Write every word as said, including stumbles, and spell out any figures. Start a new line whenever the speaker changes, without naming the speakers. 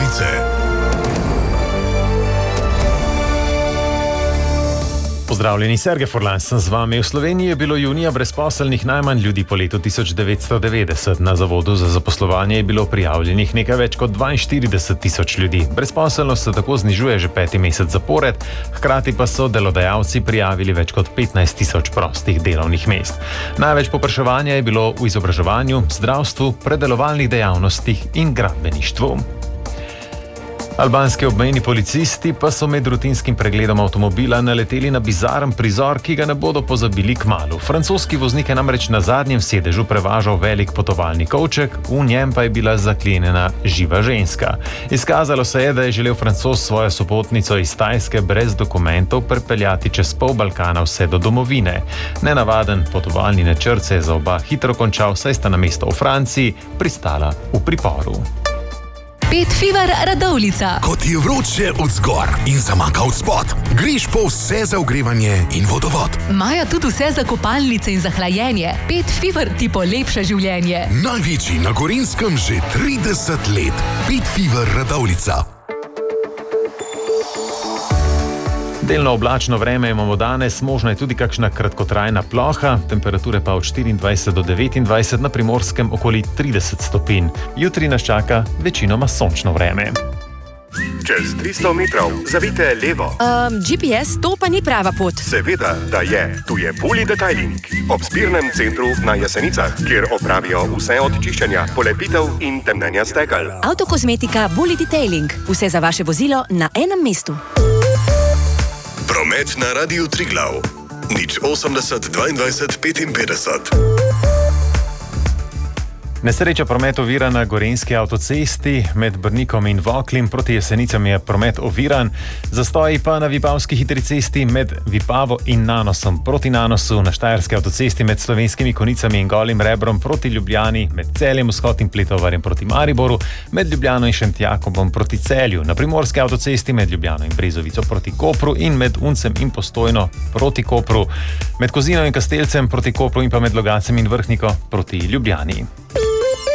novice.
Pozdravljeni, Sergej Furlan sem z vami. V Sloveniji je bilo junija brezposelnih najmanj ljudi po letu tisoč devetsto devetdeset. Na Zavodu za zaposlovanje je bilo prijavljenih nekaj več kot dvainštirideset tisoč ljudi. Brezposelnost se tako znižuje že peti mesec zapored, hkrati pa so delodajalci prijavili več kot petnajst tisoč prostih delovnih mest. Največ povpraševanja je bilo v izobraževanju, zdravstvu, predelovalnih dejavnostih in gradbeništvu. Albanski obmejni policisti pa so med rutinskim pregledom avtomobila naleteli na bizaren prizor, ki ga ne bodo pozabili kmalu. Francoski voznik je namreč na zadnjem sedežu prevažal velik potovalni kovček, v njem pa je bila zaklenjena živa ženska. Izkazalo se je, da je želel Francoz svojo sopotnico iz Tajske brez dokumentov prepeljati čez pol Balkana vse do domovine. Nenavaden potovalni načrt se je za oba hitro končal, saj sta namesto v Franciji pristala v priporu.
Pet Fever Radovljica.
Ko ti je vroče od zgor in zamaka od spod, greš po vse za ogrevanje in vodovod.
Maja tudi vse za kopalnice in za hlajenje. Pet Fever ti polepša življenje.
Največji na Gorenjskem že trideset let. Pet Fever Radovljica.
Delno oblačno vreme imamo danes, možna je tudi kakšna kratkotrajna ploha, temperature pa od štiriindvajset do devetindvajset, na Primorskem okoli trideset stopinj. Jutri nas čaka večinoma sončno vreme.
Čez tristo metrov zavijte levo.
Um, G P S, to pa ni prava pot.
Seveda, da je. Tu je Bully Detailing. Ob zbirnem centru na Jesenicah, kjer opravijo vse od čiščenja, polepitev in temnenja stekel.
Avtokozmetika Bully Detailing. Vse za vaše vozilo na enem mestu.
Promet na Radiu Triglav. Nič osemdeset dvaindvajset petinpetdeset.
Nesreča promet ovira na Gorenjski avtocesti med Brnikom in Voklim. Proti Jesenicam je promet oviran. Zastoji pa na Vipavski hitri cesti med Vipavo in Nanosom. Proti Nanosu na Štajerski avtocesti med Slovenskimi Konicami in Golim Rebrom, proti Ljubljani med Celjem, Vzhod in Pletovarjem proti Mariboru, med Ljubljano in Šentjakobom proti Celju, na Primorski avtocesti med Ljubljano in Brezovico proti Kopru in med Uncem in Postojno proti Kopru, med Kozino in Kastelcem proti Kopru in pa med Logatcem in Vrhniko proti Ljubljani.